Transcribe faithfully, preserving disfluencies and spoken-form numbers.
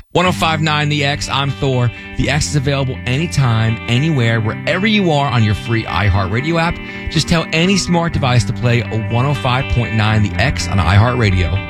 ten fifty-nine The X, I'm Thor. The X is available anytime, anywhere, wherever you are on your free iHeartRadio app. Just tell any smart device to play a one oh five point nine The X on iHeartRadio.